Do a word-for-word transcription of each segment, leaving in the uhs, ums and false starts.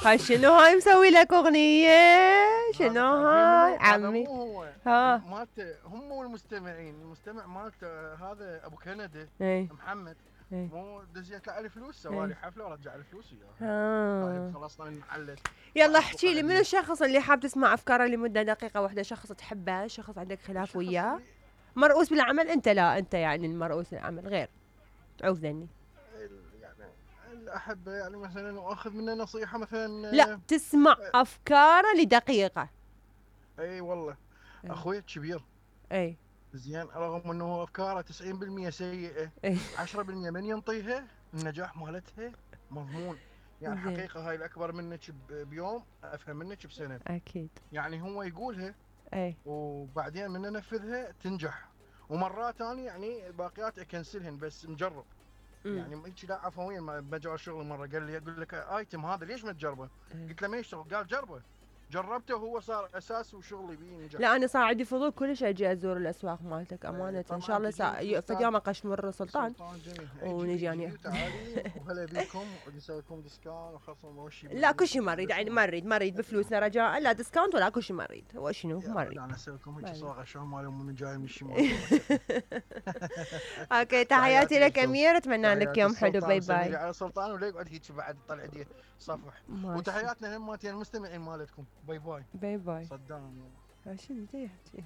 هاي شنو هاي مسوي لك اغنيه؟ شنو هاي عمي؟ ها مالته هم والمستمعين، المستمع مالته هذا ابو كندا اي محمد، اي مو دزيت له على فلوس، سوالي حفله ورجع لي فلوس اياها. ها طيب خلصنا من المحل. يلا احكي لي، من الشخص اللي حاب تسمع افكاره لمده دقيقه واحده؟ شخص تحبه، شخص عندك خلاف وياه، مرؤوس بالعمل؟ انت لا، انت يعني المرؤوس بالعمل غير عوزني يعني الاحبه، يعني مثلا اخذ منه نصيحه مثلا. لا تسمع افكاره لدقيقه. اي والله أي. اخوي الكبير اي زين، رغم انه افكاره تسعين بالمئة سيئه، اي عشرة بالمئة من ينطيها النجاح مالتها مضمون. يعني زين. حقيقه هاي الاكبر منك بيوم افهم منك بسنه. اكيد. يعني هو يقولها اي وبعدين من ننفذها تنجح. ومرات انا يعني الباقيات اكنسلهن بس مجرب. مم. يعني هيك لا عفويا مجال الشغل مره قال لي اقول لك ايتم هذا ليش ما تجربه؟ قلت له ما يشتغل، قال جربه. جربته وهو صار اساس وشغلي بيه نجح. لا انا صار عندي فضول كلش اجي ازور الاسواق مالتك امانه، ان شاء الله سا... فد يوم اقشمر سلطان ونجي يعني. تعالي وهلا بيكم ونسوي لكم ديسكاونت وخصم وشي. لا كل شيء ما اريد، يعني ما اريد ما اريد بفلوسنا رجاء، لا ديسكاونت ولا كل شيء ما اريد. هو شنو ما اريد. انا اسوي لكم هيك صاغه شلون مالهم من جاي من الشمال. اوكي تحياتي لك امير، اتمنى لك يوم حلو. باي باي. على سلطان ولا يقعد هيك بعد طلع يديه صفح. وتحياتنا هم مالتين المستمعين مالتكم. باي باي. باي باي. صدام شنو يحكي؟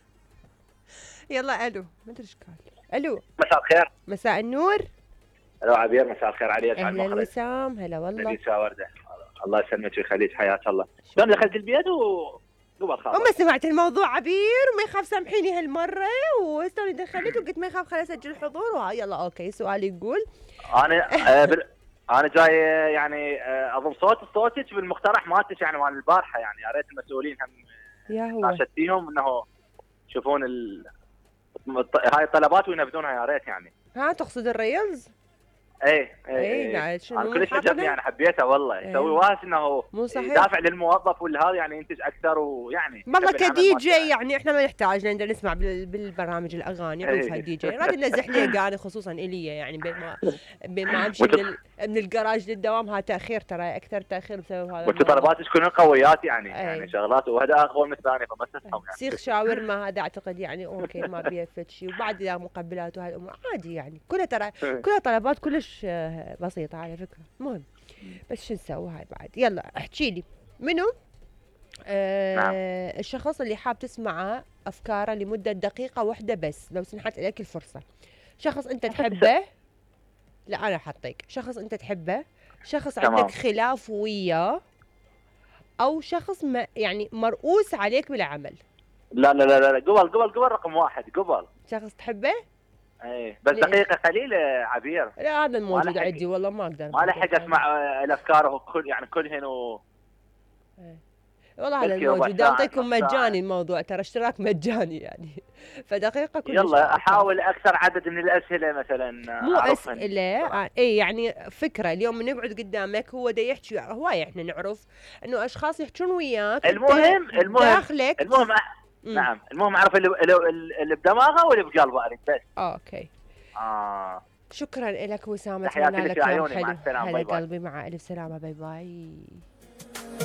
يلا الو، ما ادري ايش قال. الو مساء الخير. مساء النور. الو عبير، مساء الخير عليك. اهلا وسام. هلا والله. نبيسة وردة. الله يسلمك ويخليك، حياة الله. شلون دخلت البيت و قبل خلاص وما سمعت الموضوع عبير، وما يخاف سامحيني هالمره، وشلون دخلت وقلت ما يخاف خليني اسجل حضور. وها يلا اوكي سؤالي يقول انا آه بال... انا جاي يعني آه اضم صوت صوتك بالمقترح مالتك يعني مال البارحه، يعني يا ريت المسؤولين هم يا هو ناشد فيهم انه يشوفون ال... هاي الطلبات وينفذونها يا ريت يعني. ها تقصد الريلز؟ ايه ايه ايه ايه شنو انا كلش عجبني يعني حبيته والله. يسوي ايه. واس انه يدافع للموظف والهذا يعني ينتج اكثر ويعني والله كدي جي يعني احنا ما نحتاج نقدر نسمع بالبرامج الاغاني. عوف هاي دي جي راد ننزح لي اغاني خصوصا الي يعني بين ما بين ما امشي من, من الجراج للدوام. ها تاخير ترى اكثر تاخير بسبب هذا. وطلباتك تكون قويات يعني أي. يعني شغلات وهذا اقوى من الثاني فما تفهم يعني. سيخ شاورما هذا اعتقد يعني اوكي ما بيفت شيء، وبعد اذا مقبلات وهالامور عادي يعني كلها ترى كلها طلبات كلش بسيطة على فكرة. المهم بس شو نسوي هاي بعد. يلا احكي لي منو آه نعم. الشخص اللي حاب تسمعه افكاره لمدة دقيقة واحدة بس، لو سنحت لك الفرصة. شخص انت تحبه، لا انا حطيك شخص انت تحبه، شخص تمام. عندك خلاف وياه، او شخص ما يعني مرؤوس عليك بالعمل. لا لا لا لا قبل قبل قبل رقم واحد قبل شخص تحبه. ايه بس دقيقة قليلة عبير. لا هذا الموجود عندي والله ما اقدر ما لحق اسمع الافكار كل يعني كلهن و ايه. والله هذا الموجود اعطيكم مجاني الموضوع ترى اشتراك مجاني يعني فدقيقة كلش. يلا احاول اكثر عدد من الاسئلة مثلا. مو اسئلة آه. اي يعني فكرة اليوم نقعد قدامك هو دا يحكي هواية احنا نعرف انه اشخاص يحكون وياك. المهم المهم داخلك المهم أح... نعم المهم اعرف اللي, اللي بدماغه واللي بقلبه اريد بس. اوكي اه شكرا لك وسام، تحياتي لك يا عيوني. حلو. مع السلامة. هلا قلبي مع الف سلامة. باي باي.